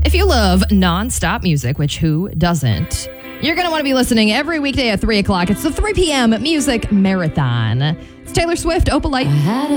If you love non-stop music, which who doesn't, you're going to want to be listening every weekday at 3 o'clock. It's the 3 p.m. Music Marathon. It's Taylor Swift, Opalite.